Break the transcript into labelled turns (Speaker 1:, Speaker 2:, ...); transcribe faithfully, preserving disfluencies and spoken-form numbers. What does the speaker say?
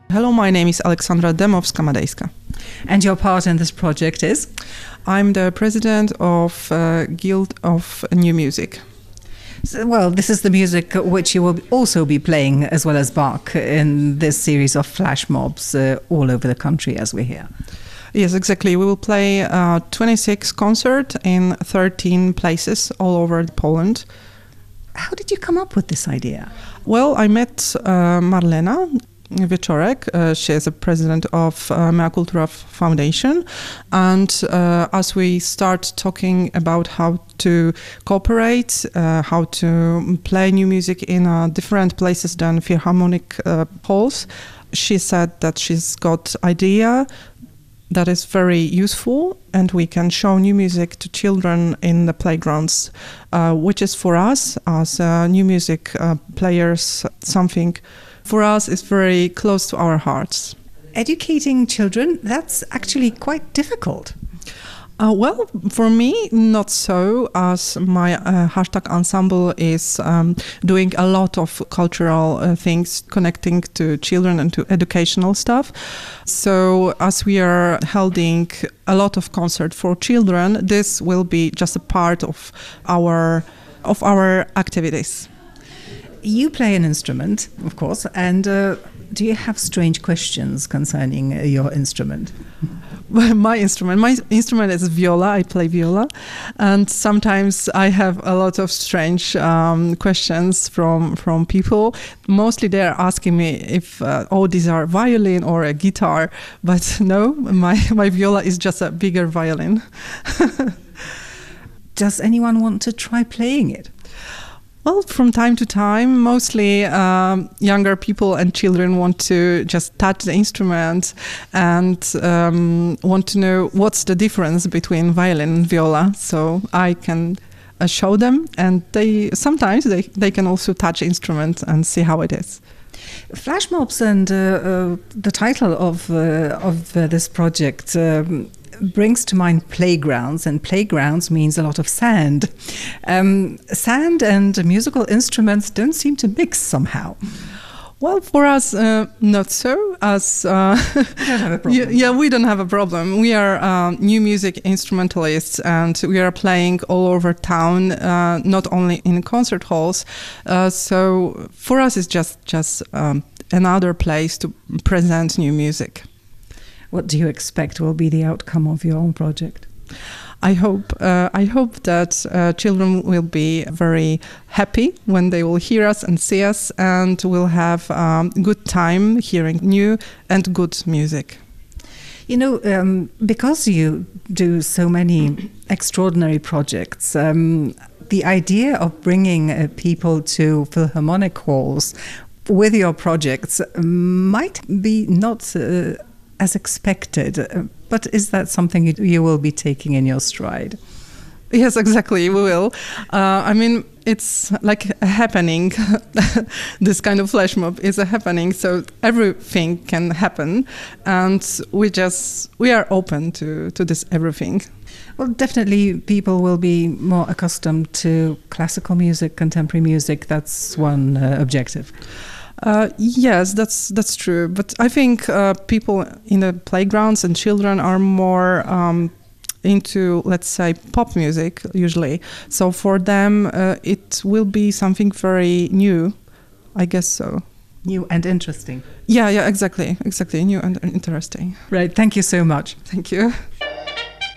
Speaker 1: Hello, my name is Aleksandra Demowska-Madejska.
Speaker 2: And your part in this project is?
Speaker 1: I'm the president of uh, Guild of New Music.
Speaker 2: So, well, this is the music which you will also be playing, as well as Bach, in this series of flash mobs uh, all over the country, as we hear.
Speaker 1: Yes, exactly. We will play uh, twenty-six concerts in thirteen places all over Poland.
Speaker 2: How did you come up with this idea?
Speaker 1: Well, I met uh, Marlena Wieczorek. Uh, she is the president of uh, Mea Cultura Foundation, and uh, as we start talking about how to cooperate, uh, how to play new music in uh, different places than Philharmonic uh, halls, she said that she's got idea that is very useful, and we can show new music to children in the playgrounds, uh, which is for us as uh, new music uh, players something for us is very close to our hearts.
Speaker 2: Educating children, that's actually quite difficult.
Speaker 1: Uh, well, for me, not so, as my uh, hashtag ensemble is um, doing a lot of cultural uh, things connecting to children and to educational stuff. So as we are holding a lot of concert for children, this will be just a part of our of our activities.
Speaker 2: You play an instrument, of course, and uh, do you have strange questions concerning uh, your instrument?
Speaker 1: My instrument, my instrument is viola. I play viola, and sometimes I have a lot of strange um, questions from from people. Mostly they are asking me if uh, oh, these are violin or a guitar, but no, my my viola is just a bigger violin.
Speaker 2: Does anyone want to try playing it?
Speaker 1: Well, from time to time, mostly um, younger people and children want to just touch the instrument and um, want to know what's the difference between violin and viola. So I can uh, show them, and they sometimes they, they can also touch the instrument and see how it is.
Speaker 2: Flash mobs and uh, uh, the title of uh, of uh, this project um, brings to mind playgrounds, and playgrounds means a lot of sand. Um, sand and musical instruments don't seem to mix somehow.
Speaker 1: Well, for us, uh, not so. As uh,
Speaker 2: we don't have a problem.
Speaker 1: yeah, yeah, we don't have a problem. We are um, new music instrumentalists, and we are playing all over town, uh, not only in concert halls. Uh, so for us, it's just just um, another place to present new music.
Speaker 2: What do you expect will be the outcome of your own project?
Speaker 1: I hope uh, I hope that uh, children will be very happy when they will hear us and see us, and will have um, good time hearing new and good music.
Speaker 2: You know, um, because you do so many extraordinary projects, um, the idea of bringing uh, people to Philharmonic halls with your projects might be not Uh, as expected, but is that something you, you will be taking in your stride?
Speaker 1: Yes, exactly, we will. Uh, I mean, it's like a happening. This kind of flash mob is a happening, so everything can happen, and we just we are open to to this everything.
Speaker 2: Well, definitely people will be more accustomed to classical music, contemporary music. That's one uh, objective.
Speaker 1: Uh, yes, that's that's true. But I think uh, people in the playgrounds and children are more um, into, let's say, pop music usually. So for them, uh, it will be something very new. I guess so.
Speaker 2: New and interesting.
Speaker 1: Yeah, yeah, exactly, exactly. New and interesting.
Speaker 2: Right. Thank you so much.
Speaker 1: Thank you.